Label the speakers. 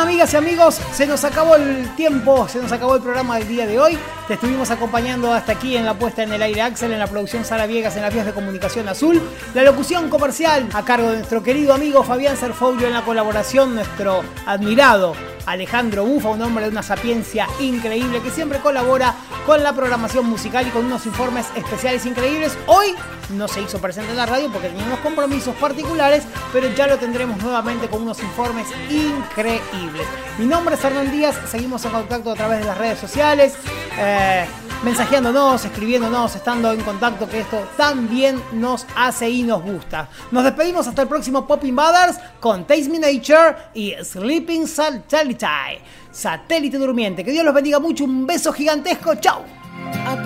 Speaker 1: amigas y amigos, se nos acabó el tiempo, se nos acabó el programa del día de hoy. Te estuvimos acompañando hasta aquí en la puesta en el aire Axel, en la producción Sara Viegas, en las vías de comunicación Azul, la locución comercial a cargo de nuestro querido amigo Fabián Serfolio, en la colaboración nuestro admirado Alejandro Bufa, un hombre de una sapiencia increíble que siempre colabora con la programación musical y con unos informes especiales increíbles. Hoy no se hizo presente en la radio porque tenía unos compromisos particulares, pero ya lo tendremos nuevamente con unos informes increíbles. Mi nombre es Hernán Díaz, seguimos en contacto a través de las redes sociales, mensajeándonos, escribiéndonos, estando en contacto, que esto también nos hace y nos gusta. Nos despedimos hasta el próximo Popping Brothers con Taste Me Nature y Sleeping Satellite, Satélite Durmiente. Que Dios los bendiga mucho, un beso gigantesco, chau.